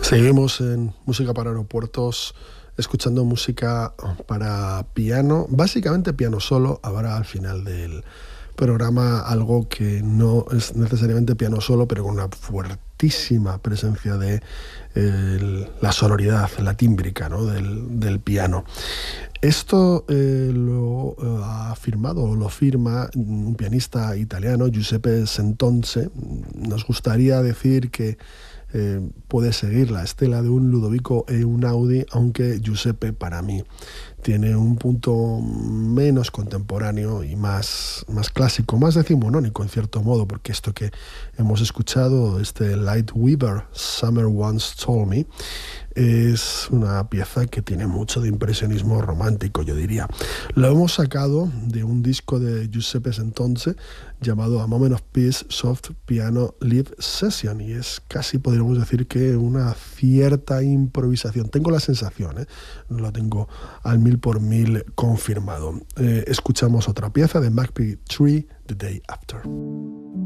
Seguimos en Música para Aeropuertos, escuchando música para piano, básicamente piano solo. Habrá al final del programa algo que no es necesariamente piano solo, pero con una fuertísima presencia de la sonoridad, la tímbrica, ¿no?, del piano. Esto lo ha firmado o lo firma un pianista italiano, Giuseppe Santonce. Nos gustaría decir que puede seguir la estela de un Ludovico Einaudi, aunque Giuseppe para mí tiene un punto menos contemporáneo y más clásico, más decimonónico en cierto modo, porque esto que hemos escuchado, este Light Weaver, Summer Once Told Me, es una pieza que tiene mucho de impresionismo romántico, yo diría. Lo hemos sacado de un disco de Giuseppe Santonce llamado A Moment of Peace Soft Piano Live Session, y es casi, podríamos decir, que una cierta improvisación. Tengo la sensación, no lo tengo al 1000% confirmado. Escuchamos otra pieza de Magpie Tree, The Day After.